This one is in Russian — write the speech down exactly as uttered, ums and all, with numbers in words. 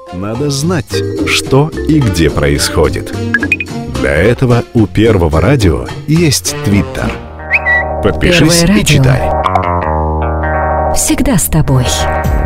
Надо знать, что и где происходит. Для этого у Первого радио есть Твиттер. Подпишись Первое и читай. радио. Всегда с тобой.